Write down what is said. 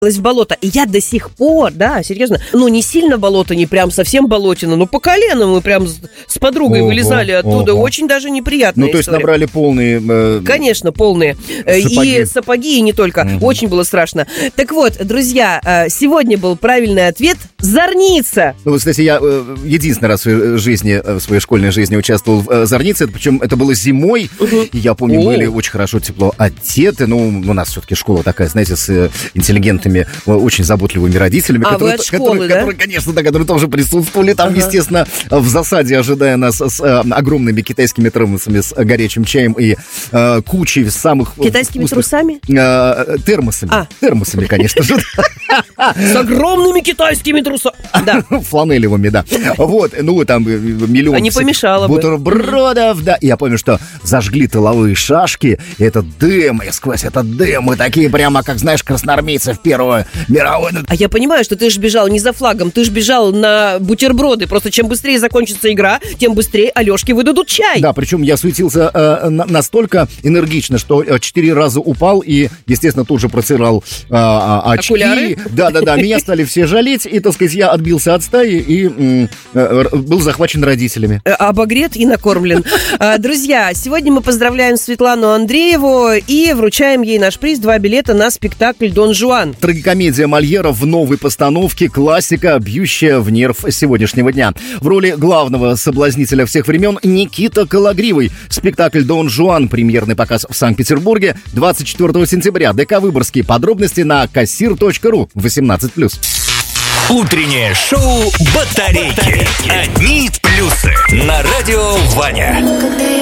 в болото. И я до сих пор, да, серьезно, не сильно болото, не прям совсем болотина, но по колено мы прям с подругой вылезали оттуда. Очень даже неприятная история. То есть набрали полные... Конечно, полные. Сапоги. И сапоги, и не только. Очень было страшно. Так вот, друзья, сегодня был правильный ответ – зорница. Кстати, я единственный раз в своей школьной жизни участвовал в зорнице, причем это было зимой, и я помню, были очень хорошо тепло одеты. У нас все-таки школа такая, знаете, с интеллигентными, очень заботливыми родителями, которые, конечно, которые тоже присутствовали там, естественно, в засаде, ожидая нас с огромными китайскими термосами с горячим чаем и кучей самых... Китайскими трусами? Термосами. Термосами, конечно же. С огромными китайскими трусами. Да. Фланелевыми, да. Вот, там миллион... Не помешало бы. Бутербродов, да. И я помню, что зажгли тыловые шашки, и этот дым, и сквозь этот дым мы такие прямо, как, знаешь, красноармейцы в Первую мировую. А я понимаю, что ты же бежал не за флагом, ты же бежал на бутерброды. Просто чем быстрее закончится игра, тем быстрее Алёшке выдадут чай. Да, причем я суетился настолько энергично, что 4 раза упал и, естественно, тут же протирал очки. Окуляры? Да. Меня стали все жалеть, и, так сказать, я отбился от стаи и был захвачен родителями. Обогрет и накормлен. Друзья, сегодня мы поздравляем Светлану Андрееву и вручаем ей наш приз 2 билета на спектакль «Дон Жуан». Трагикомедия Мольера в новой постановке, классика, бьющая в нерв сегодняшнего дня. В роли главного соблазнителя всех времен Никита Кологривый. Спектакль «Дон Жуан». Премьерный показ в Санкт-Петербурге 24 сентября. ДК «Выборгский». Подробности на kassir.ru. 18+. Утреннее шоу «Батарейки». Одни плюсы. На радио «Ваня».